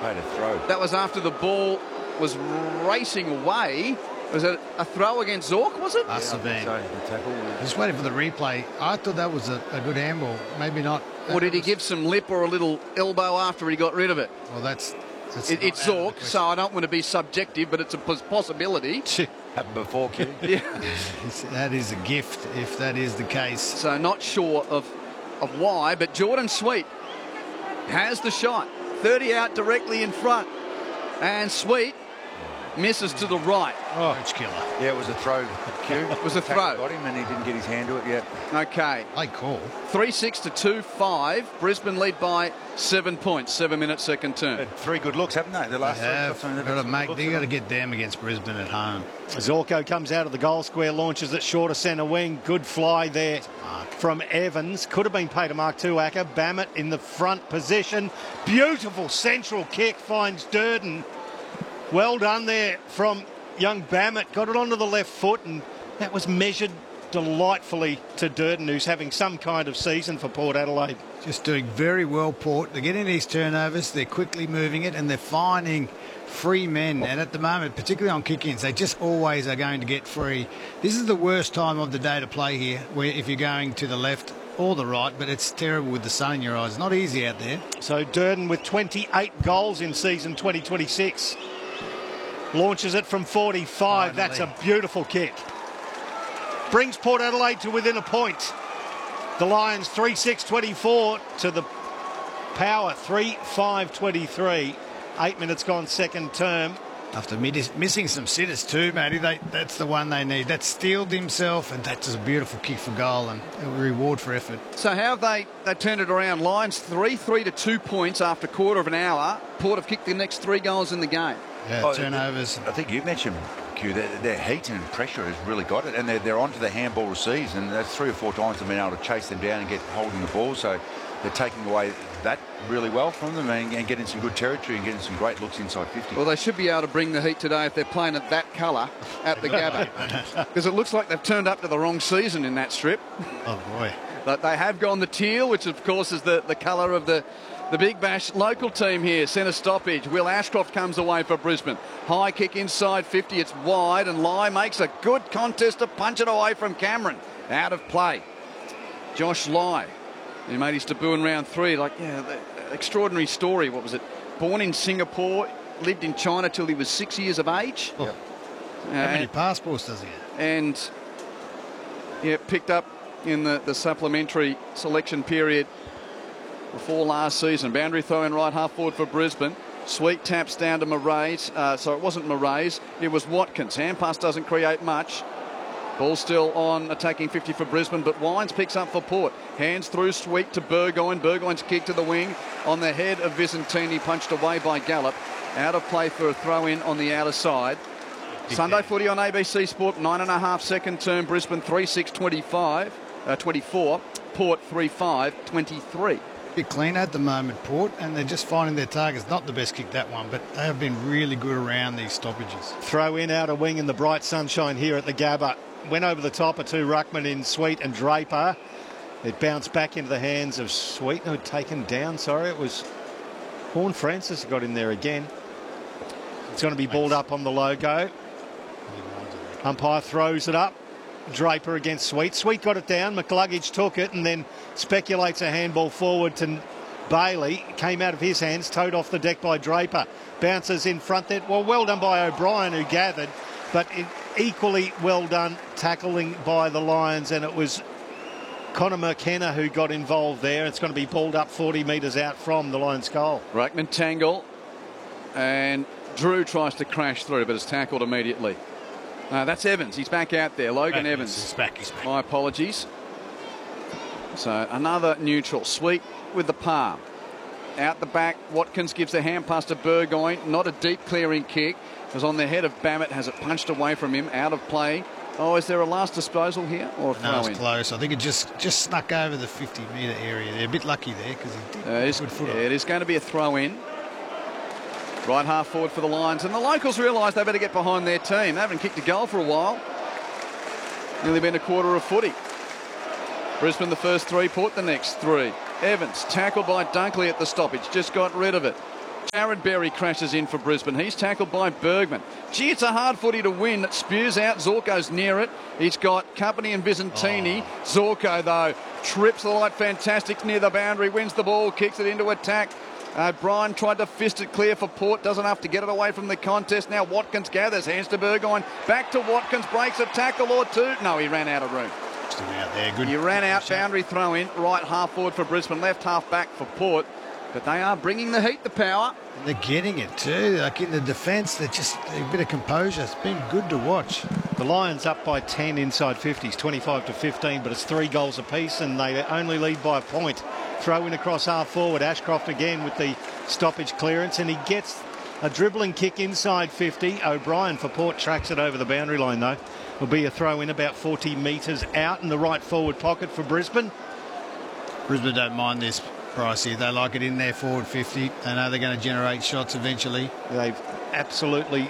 Made a throw. That was after the ball was racing away. Was it a throw against Zorc, was it? Must have been. So, the tackle. Just waiting for the replay. I thought that was a good handball. Maybe not. Or did he give some lip or a little elbow after he got rid of it? Well, it's Zorc, so I don't want to be subjective, but it's a possibility. Happened before, Q. Yeah. That is a gift, if that is the case. So not sure of why, but Jordan Sweet has the shot. 30 out directly in front. And Sweet misses to the right. Oh, it's killer. Yeah, it was a throw, Q. It was a throw. Got him and he didn't get his hand to it yet. Okay. Late call. 3-6 to 2-5. Brisbane lead by 7 points. 7 minutes second term. Had 3 good looks, haven't they? The last They got to get them against Brisbane at home. Zorko comes out of the goal square, launches it short of centre wing. Good fly there from Evans. Could have been Peter Mark Tuacker. Bammett in the front position. Beautiful central kick finds Durden. Well done there from young Bammett. Got it onto the left foot, and that was measured delightfully to Durden, who's having some kind of season for Port Adelaide. Just doing very well, Port. They're getting these turnovers. They're quickly moving it, and they're finding free men. And at the moment, particularly on kick-ins, they just always are going to get free. This is the worst time of the day to play here, where if you're going to the left or the right, but it's terrible with the sun in your eyes. Not easy out there. So Durden with 28 goals in season 2026. Launches it from 45. Finally. That's a beautiful kick. Brings Port Adelaide to within a point. The Lions 3-6-24 to the Power 3-5-23. 8 minutes gone second term. After missing some sitters too, Matty, that's the one they need. That steeled himself, and that's a beautiful kick for goal and a reward for effort. So how have they turned it around? Lions 3-3 to 2 points after a quarter of an hour. Port have kicked the next 3 goals in the game. Yeah, turnovers. I think you mentioned, Q, their heat and pressure has really got it, and they're onto the handball receives, and that's 3 or 4 times they've been able to chase them down and get holding the ball. So they're taking away that really well from them and getting some good territory and getting some great looks inside 50. Well, they should be able to bring the heat today if they're playing at that colour at the Gabba, because it looks like they've turned up to the wrong season in that strip. Oh boy! But they have gone the teal, which of course is the colour of the Big Bash local team here. Centre stoppage. Will Ashcroft comes away for Brisbane. High kick inside 50. It's wide, and Lai makes a good contest to punch it away from Cameron. Out of play. Josh Lai, he made his debut in round 3. Extraordinary story. What was it? Born in Singapore, lived in China till he was 6 years of age. Oh. How many passports does he have? And picked up in the supplementary selection period before last season. Boundary throw in right half forward for Brisbane. Sweet taps down to Maraes. So it wasn't Maraes, it was Watkins. Hand pass doesn't create much. Ball still on attacking 50 for Brisbane, but Wines picks up for Port. Hands through Sweet to Burgoyne. Burgoyne's kick to the wing on the head of Vicentini, punched away by Gallup. Out of play for a throw in on the outer side. Sunday footy on ABC Sport, 9.5 second term. Brisbane 3-6-24. Port 3-5-23. Bit clean at the moment, Port, and they're just finding their targets. Not the best kick, that one, but they have been really good around these stoppages. Throw in outer wing in the bright sunshine here at the Gabba. Went over the top of 2 ruckmen in Sweet and Draper. It bounced back into the hands of Sweet. No, taken down, sorry. It was Horn Francis got in there again. It's going to be balled up on the logo. Umpire throws it up. Draper against Sweet. Sweet got it down. McCluggage took it and then speculates a handball forward to Bailey. Came out of his hands, towed off the deck by Draper. Bounces in front there. Well done by O'Brien, who gathered, but equally well done tackling by the Lions, and it was Connor McKenna who got involved there. It's going to be pulled up 40 metres out from the Lions' goal. Ruckman tangle, and Drew tries to crash through, but is tackled immediately. That's Evans. He's back out there. Logan Evans. He's back. My apologies. So another neutral. Sweet with the palm. Out the back, Watkins gives the hand pass to Burgoyne. Not a deep clearing kick. It was on the head of Bammett. Has it punched away from him. Out of play. Oh, is there a last disposal here or a throw in? No, it's close. I think it just snuck over the 50-metre area. They're a bit lucky there because he did good foot on. It is going to be a throw in. Right half forward for the Lions. And the locals realise they better get behind their team. They haven't kicked a goal for a while. Nearly been a quarter of footy. Brisbane the first 3, Port the next 3. Evans tackled by Dunkley at the stoppage. Just got rid of it. Jared Berry crashes in for Brisbane. He's tackled by Bergman. Gee, it's a hard footy to win. It spews out. Zorko's near it. He's got Company and Visentini. Zorko, though, trips the light fantastic near the boundary, wins the ball, kicks it into attack. O'Brien tried to fist it clear for Port, doesn't have to get it away from the contest. Now Watkins gathers, hands to Burgoyne, back to Watkins, breaks a tackle or two. No, he ran out of room. Still out there. Good. He ran out, boundary throw in, right half forward for Brisbane, left half back for Port. But they are bringing the heat, the power. And they're getting it too. Like in the defence, they're just a bit of composure. It's been good to watch. The Lions up by 10 inside 50s, 25-15, but it's 3 goals apiece and they only lead by a point. Throw in across half forward. Ashcroft again with the stoppage clearance, and he gets a dribbling kick inside 50. O'Brien for Port tracks it over the boundary line, though. Will be a throw in about 40 metres out in the right forward pocket for Brisbane. Brisbane don't mind this, Pricey. They like it in their forward 50. They know they're going to generate shots eventually. They've absolutely,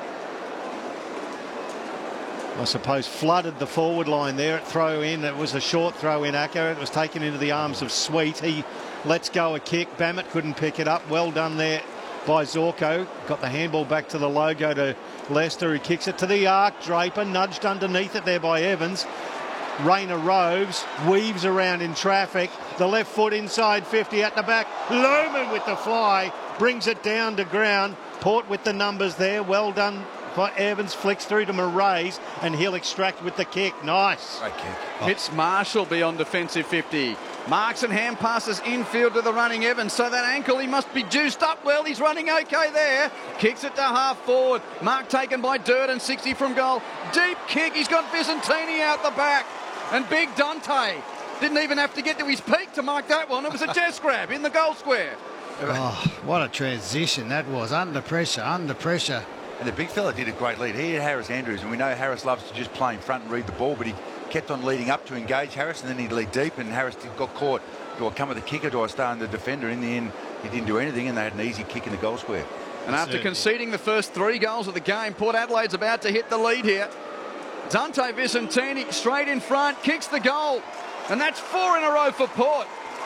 I suppose, flooded the forward line there at throw in. It was a short throw in, Acca. It was taken into the arms of Sweet. He lets go a kick. Bammett couldn't pick it up. Well done there by Zorko. Got the handball back to the logo to Lester, who kicks it to the arc. Draper nudged underneath it there by Evans. Rayner Roves weaves around in traffic. The left foot inside 50 at the back. Lohmann with the fly brings it down to ground. Port with the numbers there. Well done by Evans. Flicks through to Moraes and he'll extract with the kick. Nice. Great kick. Hits Marshall beyond defensive 50. Marks and hand passes infield to the running Evans. So that ankle, he must be juiced up well. He's running okay there. Kicks it to half forward. Mark taken by Durden, 60 from goal. Deep kick. He's got Visentini out the back. And Big Dante didn't even have to get to his peak to mark that one. It was a chest grab in the goal square. Oh, what a transition that was. Under pressure, under pressure. And the big fella did a great lead. He had Harris Andrews, and we know Harris loves to just play in front and read the ball, but he kept on leading up to engage Harris, and then he'd lead deep, and Harris got caught. Do I come with the kicker? Do I stay on the defender? In the end, he didn't do anything, and they had an easy kick in the goal square. And after conceding the first 3 goals of the game, Port Adelaide's about to hit the lead here. Dante Visentini straight in front, kicks the goal. And that's 4 in a row for Port.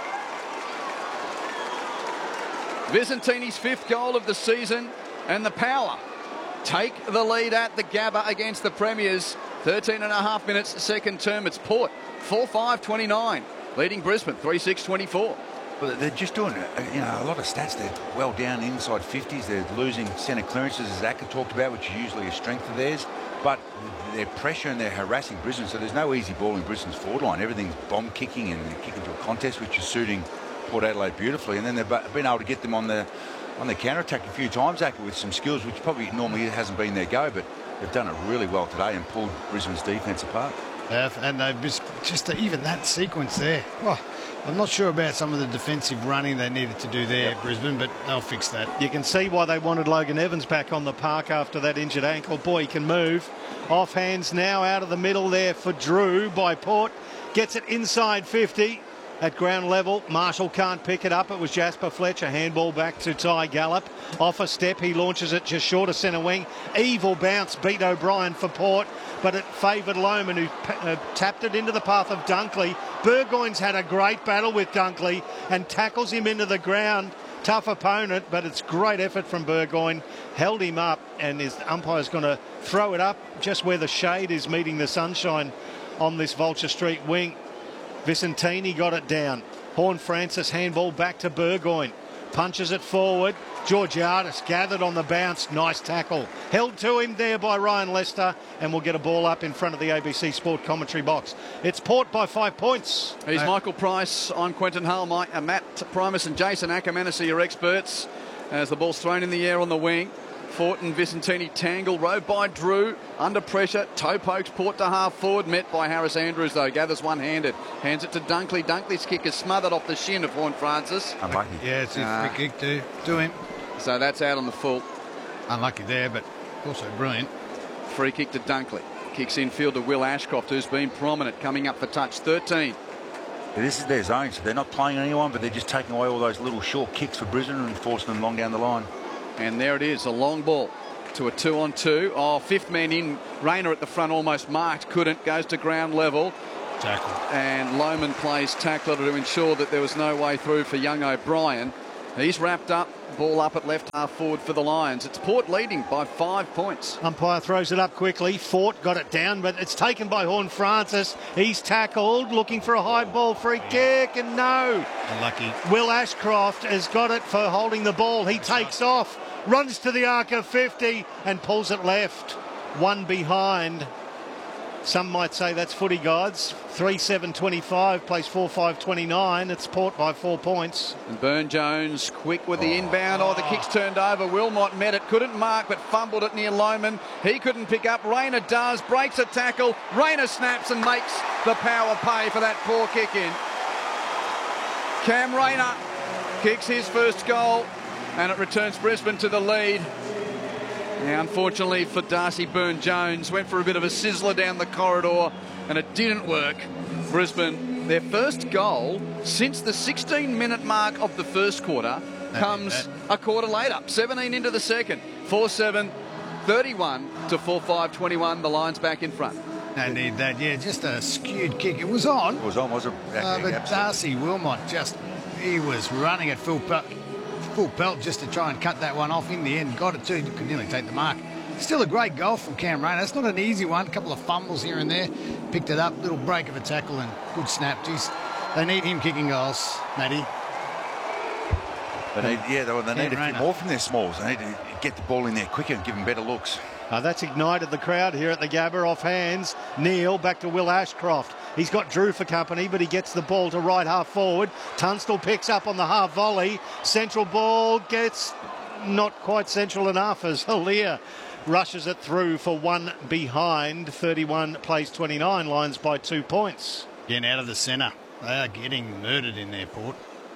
Visentini's 5th goal of the season, and the Power take the lead at the Gabba against the Premiers. 13.5 minutes, second term. It's Port 4-5-29, leading Brisbane 3-6-24. Well, they're just doing, a lot of stats. They're well down inside 50s. They're losing centre clearances, as Acker talked about, which is usually a strength of theirs. But they're pressure and they're harassing Brisbane, so there's no easy ball in Brisbane's forward line. Everything's bomb kicking and kicking to a contest, which is suiting Port Adelaide beautifully. And then they've been able to get them on the counter-attack a few times, Acker, with some skills, which probably normally hasn't been their go, but they've done it really well today and pulled Brisbane's defence apart. And they've just even that sequence there. Oh, I'm not sure about some of the defensive running they needed to do there at Brisbane, but they'll fix that. You can see why they wanted Logan Evans back on the park after that injured ankle. Boy, he can move. Off hands now out of the middle there for Drew by Port. Gets it inside 50 at ground level. Marshall can't pick it up. It was Jasper Fletcher. Handball back to Ty Gallup. Off a step, he launches it just short of centre wing. Evil bounce beat O'Brien for Port, but it favoured Lohmann, who tapped it into the path of Dunkley. Burgoyne's had a great battle with Dunkley and tackles him into the ground. Tough opponent, but it's great effort from Burgoyne. Held him up, and his umpire's going to throw it up just where the shade is meeting the sunshine on this Vulture Street wing. Visentini got it down. Horne-Francis handball back to Burgoyne. Punches it forward. Georgiadis gathered on the bounce. Nice tackle. Held to him there by Ryan Lester, and we'll get a ball up in front of the ABC Sport commentary box. It's Port by 5 points. He's Michael Price. I'm Quentin Hull. Matt Primus and Jason Ackermanis are your experts as the ball's thrown in the air on the wing. Fort and Visentini tangle, rowed by Drew, under pressure, toe pokes Port to half forward, met by Harris Andrews though, gathers one-handed, hands it to Dunkley. Dunkley's kick is smothered off the shin of Horne-Francis. Unlucky. Yeah, it's a free kick to him. So that's out on the full. Unlucky there, but also brilliant. Free kick to Dunkley. Kicks infield to Will Ashcroft, who's been prominent, coming up for touch 13. This is their zone, so they're not playing anyone, but they're just taking away all those little short kicks for Brisbane and forcing them long down the line. And there it is, a long ball to a 2-on-2. Oh, 5th man in. Rayner at the front almost marked, couldn't, goes to ground level. Tackle. And Lohmann plays tackler to ensure that there was no way through for young O'Brien. He's wrapped up. Ball up at left half forward for the Lions. It's Port leading by 5 points. Umpire throws it up quickly. Fort got it down, but it's taken by Horne-Francis. He's tackled, looking for a high ball free kick, and no. Unlucky. Will Ashcroft has got it for holding the ball. He takes off, runs to the arc of 50 and pulls it left. One behind. Some might say that's footy guides. 3-7-25 plays 4-5-29. It's Port by 4 points. And Burne-Jones quick with the inbound. The kick's turned over. Wilmot met it, couldn't mark, but fumbled it near Lohman. He couldn't pick up. Rayner does, breaks a tackle. Rayner snaps and makes the Power pay for that poor kick in. Cam Rayner kicks his first goal, and it returns Brisbane to the lead. Now, unfortunately for Darcy Burne-Jones, went for a bit of a sizzler down the corridor and it didn't work. Brisbane, their first goal since the 16-minute mark of the first quarter comes a quarter later, 17 into the second. 4-7, 31 to 4-5-21. The Lions back in front. No need that. Yeah, just a skewed kick. It was on. It was on, was it? But Darcy Wilmot he was running at full pelt just to try and cut that one off. In the end, got it too. Could nearly take the mark. Still a great goal from Cam Rayner. It's not an easy one. A couple of fumbles here and there. Picked it up. Little break of a tackle and good snap. Jeez, they need him kicking goals, Matty. They need a few more from their smalls. They need to get the ball in there quicker and give them better looks. That's ignited the crowd here at the Gabba. Off hands. Neil back to Will Ashcroft. He's got Drew for company, but he gets the ball to right half forward. Tunstall picks up on the half volley. Central ball gets not quite central enough as Halia rushes it through for one behind. 31 plays 29. Lions by 2 points. Getting out of the centre. They are getting murdered in their Port.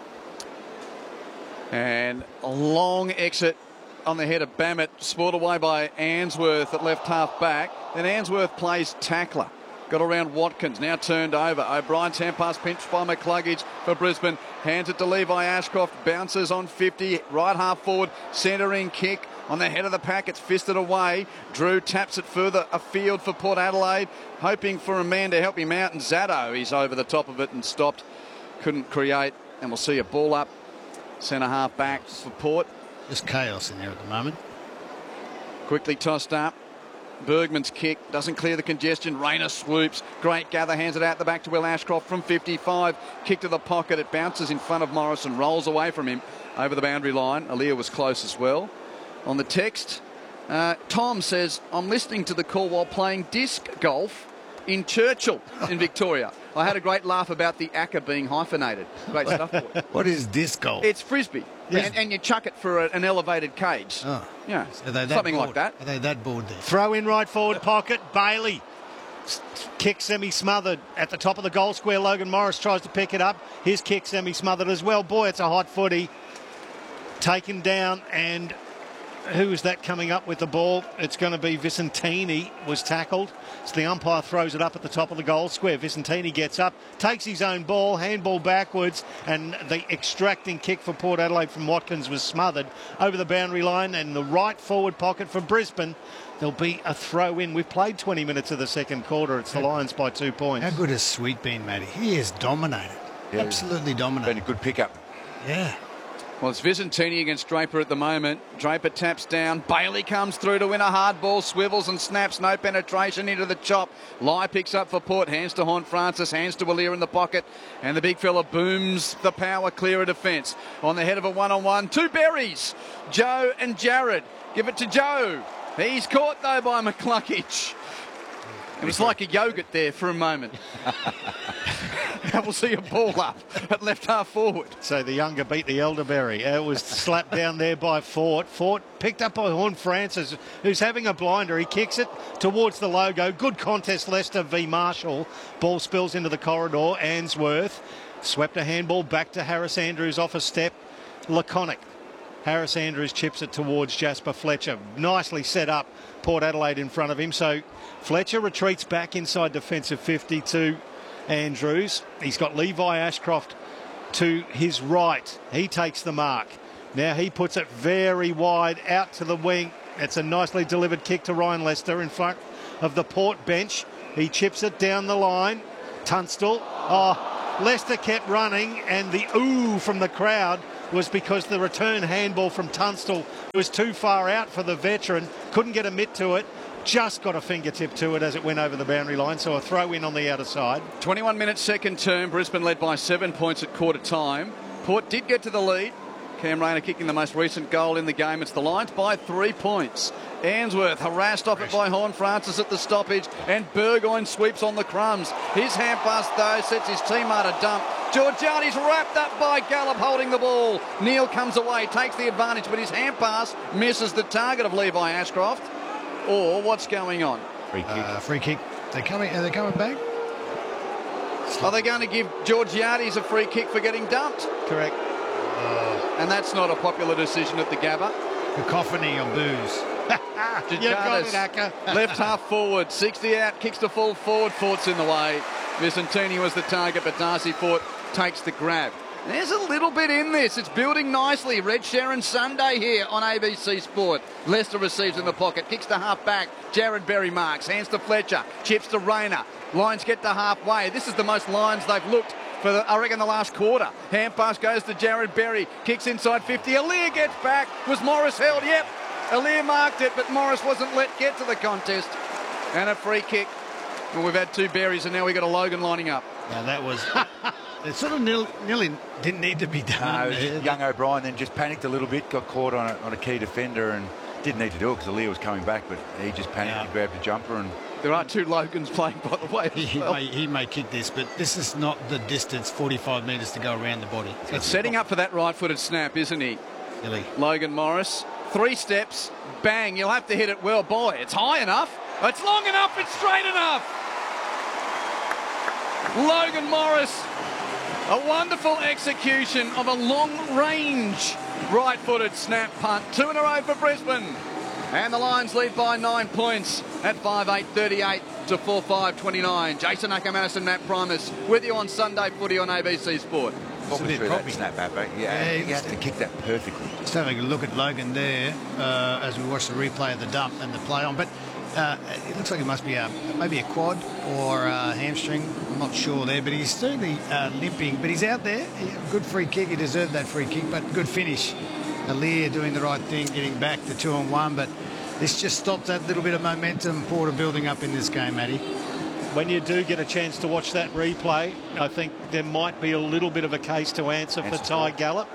And a long exit on the head of Bammett, spoiled away by Answorth at left half back. Then Answorth plays tackler. Got around Watkins, now turned over. O'Brien's hand pass pinched by McCluggage for Brisbane. Hands it to Levi Ashcroft, bounces on 50, right half forward, centering kick on the head of the pack. It's fisted away. Drew taps it further afield for Port Adelaide, hoping for a man to help him out. And Zaddo, he's over the top of it and stopped. Couldn't create. And we'll see a ball up. Centre half back for Port. Just chaos in there at the moment. Quickly tossed up. Bergman's kick doesn't clear the congestion. Rayner swoops. Great gather, hands it out the back to Will Ashcroft from 55. Kick to the pocket. It bounces in front of Morrison. Rolls away from him over the boundary line. Aaliyah was close as well. On the text, Tom says, I'm listening to the call while playing disc golf in Churchill in Victoria. I had a great laugh about the acca being hyphenated. Great stuff, boy. What is disc golf? It's frisbee. Yes. And you chuck it for an elevated cage. Oh. Yeah, Something like that. Are they that bored there? Throw in right forward pocket. Bailey. Kick semi-smothered at the top of the goal square. Logan Morris tries to pick it up. His kick semi-smothered as well. Boy, it's a hot footy. Taken down, and who is that coming up with the ball? It's going to be Vicentini was tackled. So the umpire throws it up at the top of the goal square. Vicentini gets up, takes his own ball, handball backwards, and the extracting kick for Port Adelaide from Watkins was smothered over the boundary line, and the right forward pocket for Brisbane. There'll be a throw in. We've played 20 minutes of the second quarter. It's the Lions by 2 points. How good has Sweet been, Matty? He has dominated. Yeah, Absolutely dominated. Been a good pickup. Yeah. Well, it's Vicentini against Draper at the moment. Draper taps down. Bailey comes through to win a hard ball. Swivels and snaps. No penetration into the chop. Lai picks up for Port. Hands to Horne-Francis. Hands to Aaliyah in the pocket. And the big fella booms the Power clear of defence. On the head of a one-on-one. Two berries. Joe and Jared. Give it to Joe. He's caught, though, by McCluggage. It was like a yogurt there for a moment. We'll see a ball up at left half forward. So the younger beat the elderberry. It was slapped down there by Fort. Fort picked up by Horne-Francis, who's having a blinder. He kicks it towards the logo. Good contest, Leicester v Marshall. Ball spills into the corridor. Answorth swept a handball back to Harris Andrews off a step. Laconic. Harris Andrews chips it towards Jasper Fletcher. Nicely set up. Port Adelaide in front of him. So Fletcher retreats back inside defensive 50 to Andrews. He's got Levi Ashcroft to his right. He takes the mark. Now he puts it very wide out to the wing. It's a nicely delivered kick to Ryan Lester in front of the Port bench. He chips it down the line. Tunstall. Lester kept running, and the ooh from the crowd was because the return handball from Tunstall was too far out for the veteran, couldn't get a mitt to it, just got a fingertip to it as it went over the boundary line, so a throw in on the outer side. 21 minutes second term, Brisbane led by 7 points at quarter time. Port did get to the lead. Cam Rayner kicking the most recent goal in the game. It's the Lions by 3 points. Ainsworth harassed off it by Horne-Francis at the stoppage, and Burgoyne sweeps on the crumbs. His hand pass, though, sets his teammate a dump. Georgiades wrapped up by Gallup holding the ball. Neil comes away, takes the advantage, but his hand pass misses the target of Levi Ashcroft. Or what's going on? Free kick. Free kick. Are they coming back? Are they going to give Georgiades a free kick for getting dumped? Correct. And that's not a popular decision at the Gabba. Cacophony of booze. You got it, Acker. Left half forward, 60 out, kicks to full forward, Fort's in the way. Vicentini was the target, but Darcy Fort takes the grab. There's a little bit in this. It's building nicely. Red Sharon Sunday here on ABC Sport. Leicester receives in the pocket, kicks to half back. Jared Berry marks, hands to Fletcher, chips to Rayner. Lions get to halfway. This is the most Lions they've looked for, I reckon, the last quarter. Hand pass goes to Jared Berry, kicks inside 50. Aliir gets back. Was Morris held? Yep. Aliir marked it, but Morris wasn't let get to the contest. And a free kick. Well, we've had 2 Berries, and now we've got a Logan lining up. Now that was... It sort of nearly didn't need to be done. Young O'Brien then just panicked a little bit, got caught on a key defender and didn't need to do it because Aliir was coming back, but he just panicked, he grabbed a jumper. And there are 2 Logans playing, by the way. He may kick this, but this is not the distance, 45 metres to go around the body. He's setting up for that right-footed snap, isn't he? Really. Logan Morris, 3 steps, bang, you'll have to hit it well. Boy, it's high enough, it's long enough, it's straight enough. Logan Morris, a wonderful execution of a long-range right-footed snap punt. 2 in a row for Brisbane. And the Lions lead by 9 points at 5-8-38 to 4-5-29. Jason Akermanis and Matt Primus with you on Sunday Footy on ABC Sport. probably through that snap back. Yeah, you have to kick that perfectly. Just having a look at Logan there as we watch the replay of the dump and the play on. But it looks like it must be maybe a quad or a hamstring. I'm not sure there, but he's certainly limping. But he's out there. Good free kick. He deserved that free kick, but good finish. Aliir doing the right thing, getting back to 2-on-1. But this just stops that little bit of momentum Port are building up in this game, Matty. When you do get a chance to watch that replay, I think there might be a little bit of a case to answer for Ty Gallup.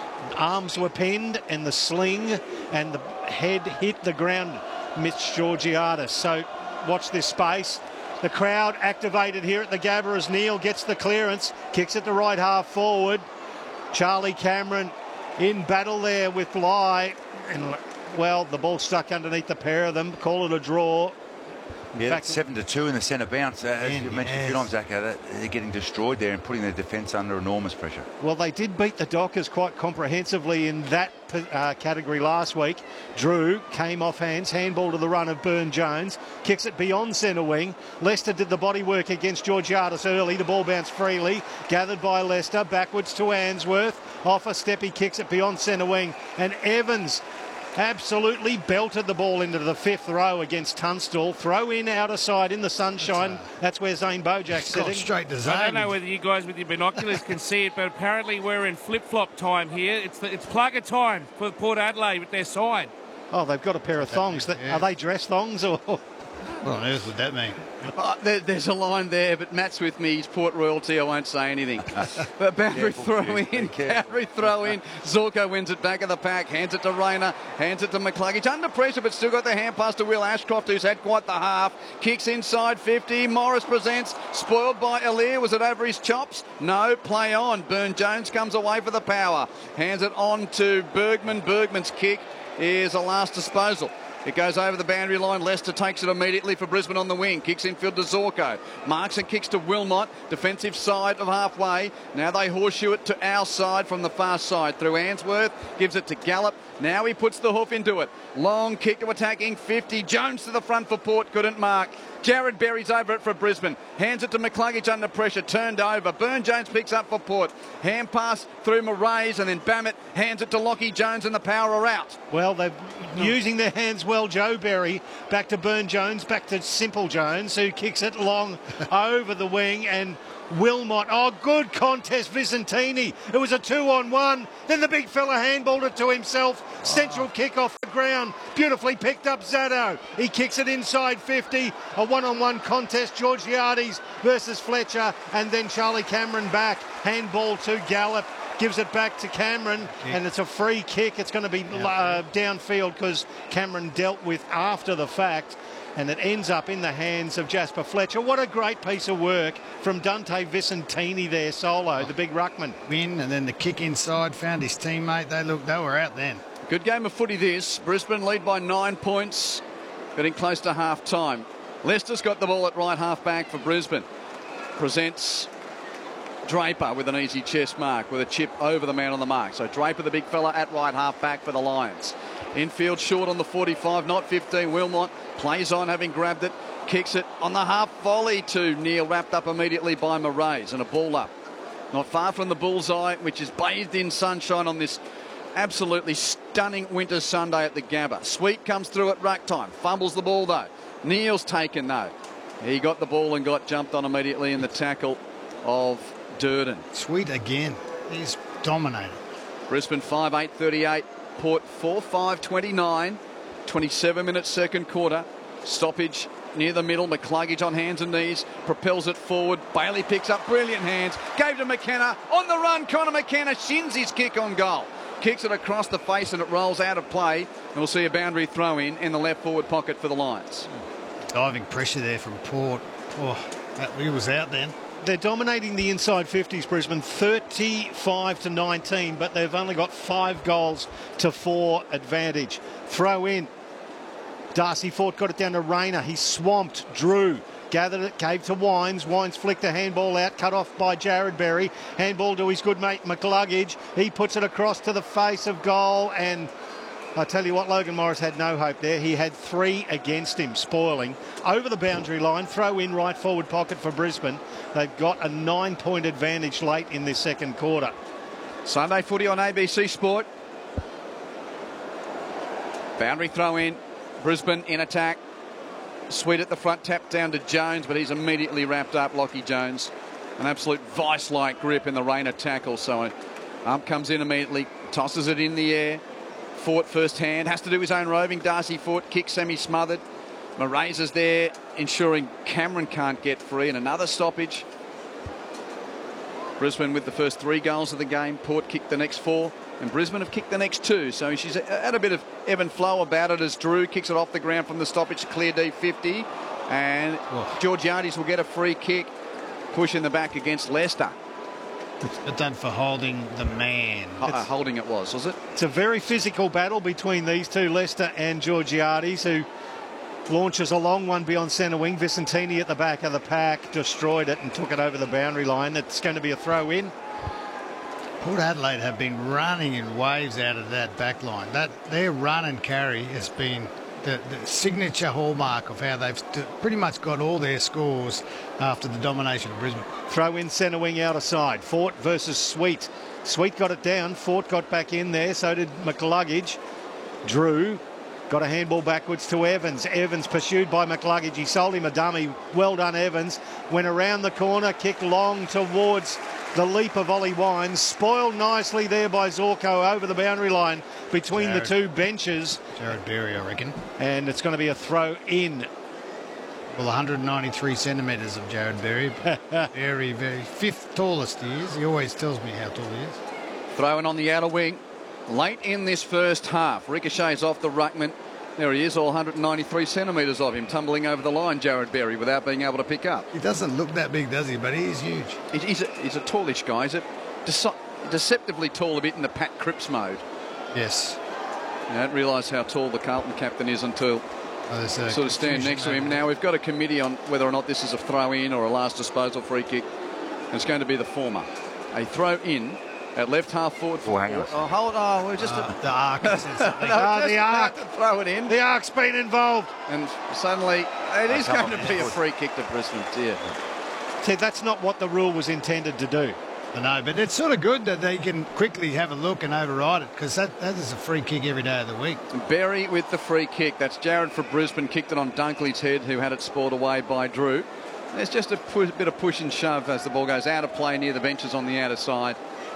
Arms were pinned and the sling and the head hit the ground, Mitch Georgiades. So watch this space. The crowd activated here at the Gabba as Neil gets the clearance, kicks it to right half forward. Charlie Cameron in battle there with Lai. And, well, the ball stuck underneath the pair of them. Call it a draw. Yeah, that's 7-2 in the centre bounce. As you mentioned a few times, Zach, they're getting destroyed there and putting their defence under enormous pressure. Well, they did beat the Dockers quite comprehensively in that category last week. Drew came off hands, handball to the run of Byrne-Jones, kicks it beyond centre wing. Leicester did the body work against Georgiades early. The ball bounced freely, gathered by Leicester, backwards to Ainsworth. Off a step, he kicks it beyond centre wing. And Evans absolutely belted the ball into the fifth row against Tunstall. Throw in outer side in the sunshine. That's where Zane Bojak's sitting. Straight to Zane. I don't know whether you guys with your binoculars can see it, but apparently we're in flip-flop time here. It's plugger time for Port Adelaide with their side. Oh, they've got a pair of thongs. Yeah. Are they dress thongs or? What on earth would that mean? There's a line there, but Matt's with me. He's Port royalty. I won't say anything. But boundary throw in. Boundary throw in. Zorko wins it back of the pack. Hands it to Rayner. Hands it to McCluggage. Under pressure, but still got the hand pass to Will Ashcroft, who's had quite the half. Kicks inside 50. Morris presents. Spoiled by Aliir. Was it over his chops? No. Play on. Byrne-Jones comes away for the power. Hands it on to Bergman. Bergman's kick is a last disposal. It goes over the boundary line. Leicester takes it immediately for Brisbane on the wing. Kicks infield to Zorko. Marks and kicks to Wilmot. Defensive side of halfway. Now they horseshoe it to our side from the far side through Ainsworth. Gives it to Gallup. Now he puts the hoof into it. Long kick to attacking 50. Jones to the front for Port. Couldn't mark. Jared Berry's over it for Brisbane. Hands it to McCluggage under pressure. Turned over. Byrne-Jones picks up for Port. Hand pass through Moraes and then Bammett hands it to Lockie Jones and the power are out. Well, they're using their hands well. Joe Berry back to Byrne-Jones, back to Simple Jones, who kicks it long over the wing and Wilmot. Oh, good contest, Vicentini. It was a 2-on-1. Then the big fella handballed it to himself. Central kick off the ground. Beautifully picked up Zaddo. He kicks it inside 50. A one-on-one contest. Georgiades versus Fletcher. And then Charlie Cameron back. Handball to Gallup. Gives it back to Cameron. And it's a free kick. It's going to be downfield because Cameron dealt with after the fact. And it ends up in the hands of Jasper Fletcher. What a great piece of work from Dante Vicentini there, solo, the big ruckman. Win, and then the kick inside, found his teammate. They were out then. Good game of footy this. Brisbane lead by 9 points, getting close to half time. Leicester's got the ball at right half back for Brisbane. Presents Draper with an easy chest mark with a chip over the man on the mark. So Draper, the big fella, at right half back for the Lions. Infield short on the 45, not 15. Wilmot plays on, having grabbed it, kicks it on the half volley to Neil, wrapped up immediately by Moraes, and a ball up. Not far from the bullseye, which is bathed in sunshine on this absolutely stunning winter Sunday at the Gabba. Sweet comes through at ruck time, fumbles the ball though. Neil's taken though. He got the ball and got jumped on immediately in the tackle of Durden. Sweet again. He's dominated. Brisbane 5-8-38. Port 4-5-29. 27 minutes second quarter. Stoppage near the middle. McCluggage on hands and knees. Propels it forward. Bailey picks up brilliant hands. Gave to McKenna. On the run, Connor McKenna shins his kick on goal. Kicks it across the face and it rolls out of play. And we'll see a boundary throw in the left forward pocket for the Lions. Diving pressure there from Port. He was out then. They're dominating the inside 50s, Brisbane, 35-19, but they've only got 5 goals to 4 advantage. Throw in. Darcy Fort got it down to Rayner. He swamped Drew. Gathered it, gave to Wines. Wines flicked a handball out, cut off by Jared Berry. Handball to his good mate McCluggage. He puts it across to the face of goal, and I tell you what, Logan Morris had no hope there. He had 3 against him, spoiling. Over the boundary line, throw in right forward pocket for Brisbane. They've got a 9-point advantage late in this second quarter. Sunday footy on ABC Sport. Boundary throw in. Brisbane in attack. Sweet at the front, tapped down to Jones, but he's immediately wrapped up, Lockie Jones. An absolute vice-like grip in the Rayner tackle. So Ump comes in immediately, tosses it in the air. Fort first hand, has to do his own roving. Darcy Fort, kick semi-smothered. Moraes is there, ensuring Cameron can't get free, and another stoppage. Brisbane with the first 3 goals of the game. Port kicked the next 4, and Brisbane have kicked the next 2. So she's had a bit of ebb and flow about it as Drew kicks it off the ground from the stoppage, clear D50, and Georgiades will get a free kick, push in the back against Leicester. But done for holding the man. Holding it was it? It's a very physical battle between these two, Leicester and Georgiades, who launches a long one beyond centre wing. Vicentini at the back of the pack destroyed it and took it over the boundary line. It's going to be a throw in. Port Adelaide have been running in waves out of that back line. Their run and carry has been the signature hallmark of how they've pretty much got all their scores after the domination of Brisbane. Throw in centre wing outer side. Fort versus Sweet. Sweet got it down. Fort got back in there. So did McCluggage. Drew got a handball backwards to Evans. Evans pursued by McCluggage. He sold him a dummy. Well done, Evans. Went around the corner, kicked long towards the leap of Ollie Wines. Spoiled nicely there by Zorko over the boundary line between the 2 benches. Jared Berry, I reckon. And it's going to be a throw in. Well, 193 centimetres of Jared Berry. Very, very 5th tallest he is. He always tells me how tall he is. Throwing on the outer wing. Late in this first half. Ricochets off the ruckman. There he is, all 193 centimetres of him, tumbling over the line, Jared Berry, without being able to pick up. He doesn't look that big, does he? But he is huge. He's a tallish guy. He's deceptively tall a bit in the Pat Cripps mode. Yes. You don't realise how tall the Carlton captain is until sort of stand next to him. Now we've got a committee on whether or not this is a throw-in or a last disposal free kick. It's going to be the former. A throw-in at left half forward. Hang on. We're just the arc. The arc. Throw it in. The arc's been involved. And suddenly it is going to be a free kick to Brisbane. Dear. See, that's not what the rule was intended to do. I know, but it's sort of good that they can quickly have a look and override it, because that is a free kick every day of the week. Berry with the free kick. That's Jared for Brisbane. Kicked it on Dunkley's head, who had it spoiled away by Drew. There's just a bit of push and shove as the ball goes out of play near the benches on the outer side.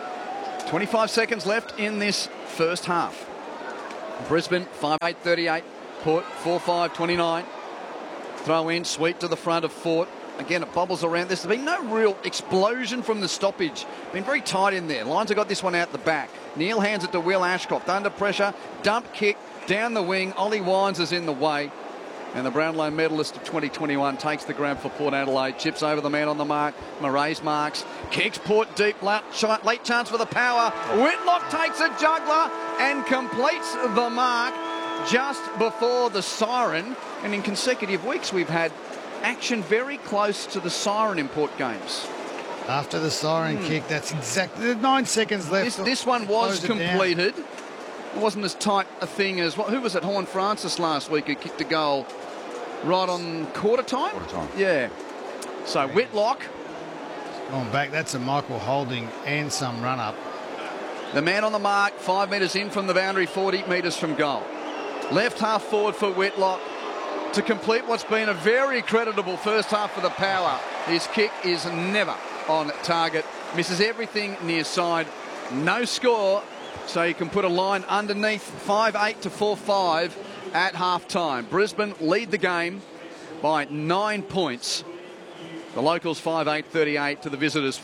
25 seconds left in this first half. Brisbane 5-8-38. Port 4-5-29. Throw in, Sweet to the front of Fort. Again, it bubbles around. There's been no real explosion from the stoppage. Been very tight in there. Lions have got this one out the back. Neil hands it to Will Ashcroft. Under pressure. Dump kick down the wing. Ollie Wines is in the way. And the Brownlow medalist of 2021 takes the grab for Port Adelaide. Chips over the man on the mark. Murray's marks. Kicks Port deep. Late chance for the power. Whitlock takes a juggler and completes the mark just before the siren. And in consecutive weeks, we've had action very close to the siren in Port games. After the siren kick, that's exactly 9 seconds left. This one was completed. It wasn't as tight a thing as who was it? Horn Francis last week who kicked a goal right on quarter time. Yeah. So Whitlock. Going back, that's a Michael Holding and some run up. The man on the mark, 5 metres in from the boundary, 40 metres from goal. Left half forward for Whitlock to complete what's been a very creditable first half for the Power. His kick is never on target. Misses everything near side. No score, so you can put a line underneath 5-8 to 4-5 at half-time. Brisbane lead the game by 9 points. The locals 5-8-38 to the visitors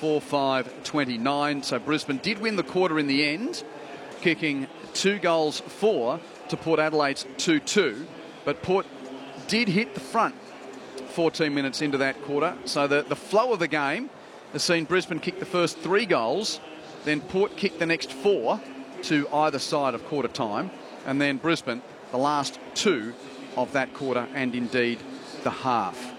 4-5-29. So Brisbane did win the quarter in the end, kicking 2 goals for to Port Adelaide's 2-2. But Port did hit the front 14 minutes into that quarter. So the flow of the game has seen Brisbane kick the first 3 goals, then Port kick the next 4 to either side of quarter time, and then Brisbane the last 2 of that quarter and indeed the half.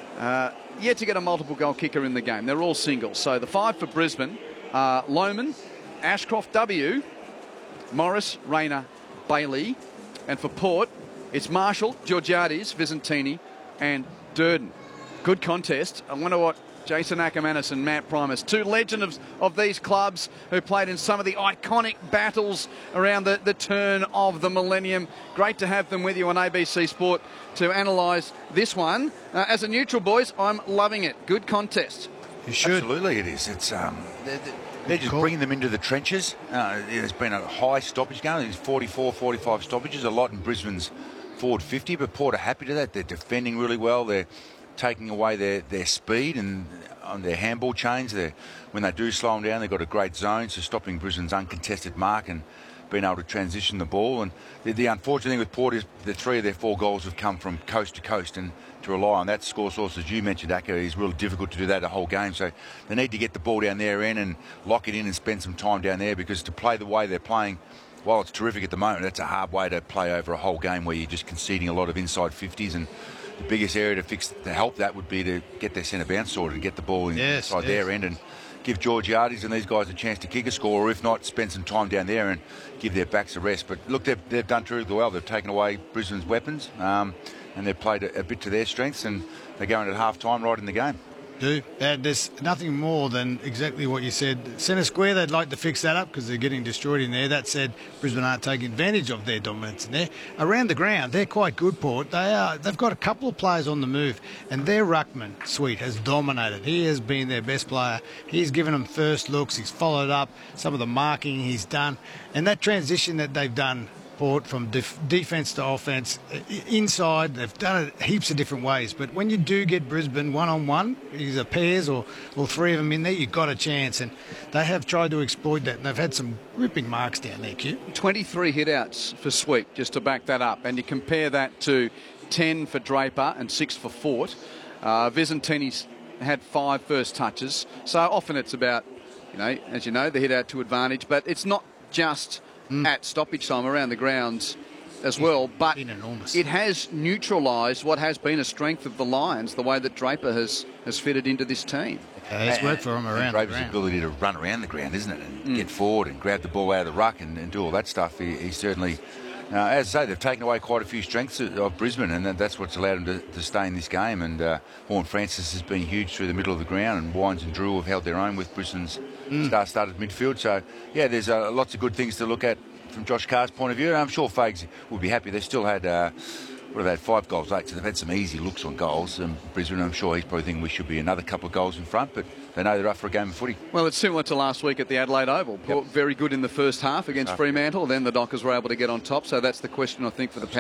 Yet to get a multiple goal kicker in the game. They're all singles. So the 5 for Brisbane are Lohman, Ashcroft W, Morris, Rayner, Bailey, and for Port it's Marshall, Georgiades, Vicentini and Durden. Good contest. I wonder what Jason Ackermanis and Matt Primus, 2 legends of these clubs who played in some of the iconic battles around the turn of the millennium. Great to have them with you on ABC Sport to analyse this one. As a neutral, boys, I'm loving it. Good contest. You should. Absolutely it is. It's they're just bringing them into the trenches. There's been a high stoppage game. There's 44, 45 stoppages, a lot in Brisbane's forward 50, but Port are happy to that. They're defending really well. They're taking away their speed and on their handball chains. When they do slow them down, they've got a great zone, so stopping Brisbane's uncontested mark and being able to transition the ball. And the unfortunate thing with Port is the 3 of their 4 goals have come from coast to coast, and to rely on that score source, as you mentioned, Acker, is really difficult to do that the whole game. So they need to get the ball down their end and lock it in and spend some time down there, because to play the way they're playing, while it's terrific at the moment, that's a hard way to play over a whole game where you're just conceding a lot of inside 50s. And the biggest area to help that would be to get their centre bounce sorted and get the ball inside their end and give Georgiades and these guys a chance to kick a score, or if not, spend some time down there and give their backs a rest. But look, they've done truly well. They've taken away Brisbane's weapons and they've played a bit to their strengths, and they're going at half-time right in the game. There's nothing more than exactly what you said. Centre square, they'd like to fix that up because they're getting destroyed in there. That said, Brisbane aren't taking advantage of their dominance in there. Around the ground, they're quite good, Port. They've got a couple of players on the move, and their ruckman, Sweet, has dominated. He has been their best player. He's given them first looks. He's followed up some of the marking he's done. And that transition that they've done, Port, from defence to offence, inside, they've done it heaps of different ways. But when you do get Brisbane one-on-one, either pairs or 3 of them in there, you've got a chance. And they have tried to exploit that, and they've had some ripping marks down there, Q. 23 hit-outs for Sweet, just to back that up. And you compare that to 10 for Draper and 6 for Fort. Vicentini's had 5 first touches. So often it's about, as you know, the hit-out to advantage. But it's not just at stoppage time around the grounds as well, but it has neutralised what has been a strength of the Lions, the way that Draper has fitted into this team. It's worked for him around Draper's the ground. ability to run around the ground, isn't it, and get forward and grab the ball out of the ruck and do all that stuff. He certainly, as I say, they've taken away quite a few strengths of Brisbane, and that's what's allowed them to stay in this game. And Horn Francis has been huge through the middle of the ground, and Wines and Drew have held their own with Brisbane's star-studded midfield. So, yeah, there's lots of good things to look at from Josh Carr's point of view. And I'm sure Fags would be happy. They still had What have they had? 5 goals late, so they've had some easy looks on goals. Brisbane, I'm sure he's probably thinking we should be another couple of goals in front, but they know they're up for a game of footy. Well, it's similar to last week at the Adelaide Oval. Port very good in the first half against Fremantle. Then the Dockers were able to get on top, so that's the question, I think, for the